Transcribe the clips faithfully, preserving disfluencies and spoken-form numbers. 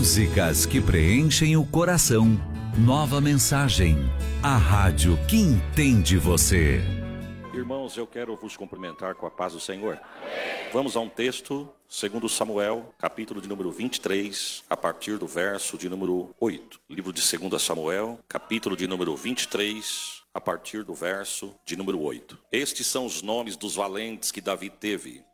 Músicas que preenchem o coração. Nova mensagem. A rádio que entende você. Irmãos, eu quero vos cumprimentar com a paz do Senhor. Vamos a um texto, segundo Samuel, capítulo de número vinte e três, a partir do verso de número oito. Livro de segundo Samuel, capítulo de número vinte e três, a partir do verso de número oito. Estes são os nomes dos valentes que Davi teve.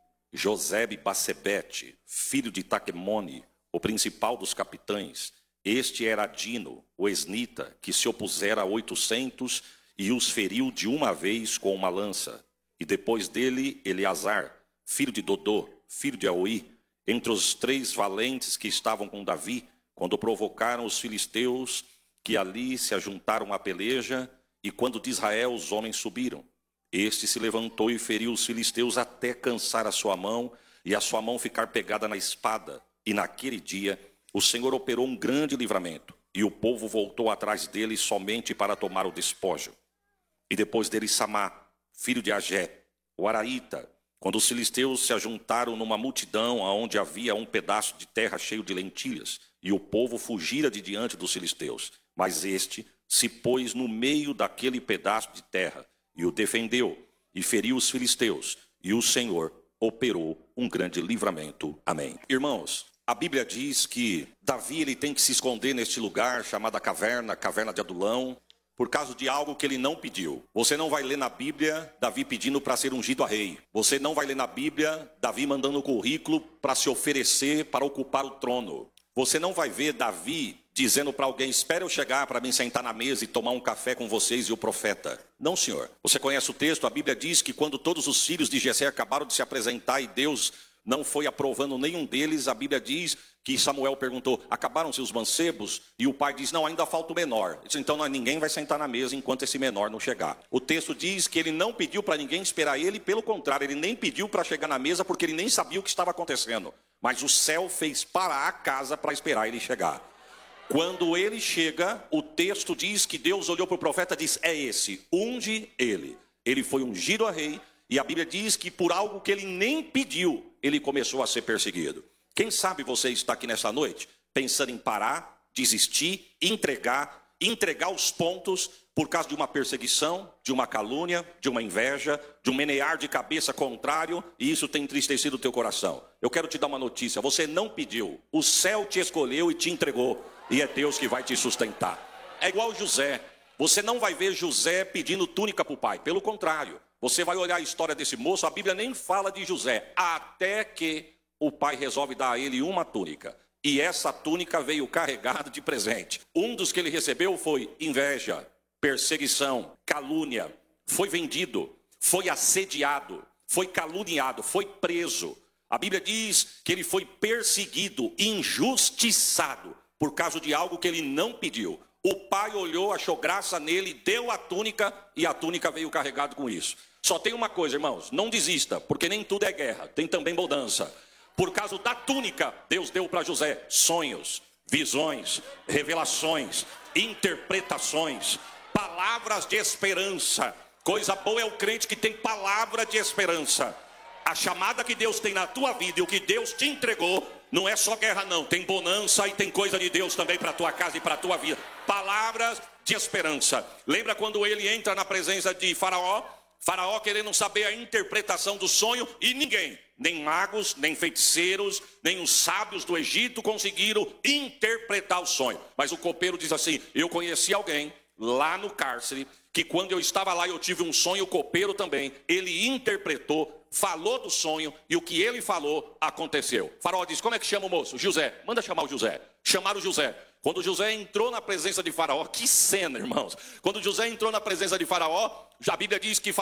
Josebe-Basebete, filho de Taquemone, o principal dos capitães. Este era Adino, o esnita, que se opusera a oitocentos e os feriu de uma vez com uma lança. E depois dele, Eleazar, filho de Dodô, filho de Aoi, entre os três valentes que estavam com Davi, quando provocaram os filisteus, que ali se ajuntaram à peleja, e quando de Israel os homens subiram. Este se levantou e feriu os filisteus até cansar a sua mão, e a sua mão ficar pegada na espada. E naquele dia, o Senhor operou um grande livramento, e o povo voltou atrás dele somente para tomar o despojo. E depois dele Samá, filho de Agé, o Araíta, quando os filisteus se ajuntaram numa multidão onde havia um pedaço de terra cheio de lentilhas, e o povo fugira de diante dos filisteus. Mas este se pôs no meio daquele pedaço de terra, e o defendeu, e feriu os filisteus, e o Senhor operou um grande livramento. Amém. Irmãos, a Bíblia diz que Davi ele tem que se esconder neste lugar chamada caverna, caverna de Adulão, por causa de algo que ele não pediu. Você não vai ler na Bíblia Davi pedindo para ser ungido a rei. Você não vai ler na Bíblia Davi mandando o currículo para se oferecer para ocupar o trono. Você não vai ver Davi dizendo para alguém: espere eu chegar para me sentar na mesa e tomar um café com vocês e o profeta. Não, senhor. Você conhece o texto? A Bíblia diz que quando todos os filhos de Jessé acabaram de se apresentar e Deus não foi aprovando nenhum deles, a Bíblia diz que Samuel perguntou: acabaram-se os mancebos? E o pai diz: não, ainda falta o menor. Ele disse: então não, ninguém vai sentar na mesa enquanto esse menor não chegar. O texto diz que ele não pediu para ninguém esperar ele, pelo contrário, ele nem pediu para chegar na mesa porque ele nem sabia o que estava acontecendo. Mas o céu fez parar a casa para esperar ele chegar. Quando ele chega, o texto diz que Deus olhou para o profeta e disse: é esse, unge ele. Ele foi ungido a rei, e a Bíblia diz que por algo que ele nem pediu, ele começou a ser perseguido. Quem sabe você está aqui nessa noite pensando em parar, desistir, entregar, entregar os pontos por causa de uma perseguição, de uma calúnia, de uma inveja, de um menear de cabeça contrário, e isso tem entristecido o teu coração. Eu quero te dar uma notícia: você não pediu, o céu te escolheu e te entregou, e é Deus que vai te sustentar. É igual José. Você não vai ver José pedindo túnica para o pai, pelo contrário. Você vai olhar a história desse moço, a Bíblia nem fala de José, até que o pai resolve dar a ele uma túnica. E essa túnica veio carregada de presente. Um dos que ele recebeu foi inveja, perseguição, calúnia. Foi vendido, foi assediado, foi caluniado, foi preso. A Bíblia diz que ele foi perseguido, injustiçado, por causa de algo que ele não pediu. O pai olhou, achou graça nele, deu a túnica, e a túnica veio carregado com isso. Só tem uma coisa, irmãos: não desista, porque nem tudo é guerra, tem também mudança. Por causa da túnica, Deus deu para José sonhos, visões, revelações, interpretações, palavras de esperança. Coisa boa é o crente que tem palavra de esperança. A chamada que Deus tem na tua vida e o que Deus te entregou não é só guerra não, tem bonança e tem coisa de Deus também para a tua casa e para a tua vida. Palavras de esperança. Lembra quando ele entra na presença de Faraó? Faraó querendo saber a interpretação do sonho, e ninguém, nem magos, nem feiticeiros, nem os sábios do Egito conseguiram interpretar o sonho. Mas o copeiro diz assim: eu conheci alguém lá no cárcere, que quando eu estava lá eu tive um sonho, o copeiro também, ele interpretou, falou do sonho, e o que ele falou aconteceu. Faraó diz: como é que chama o moço? José. Manda chamar o José. Chamaram o José. Quando José entrou na presença de Faraó, que cena, irmãos. Quando José entrou na presença de Faraó, a Bíblia diz que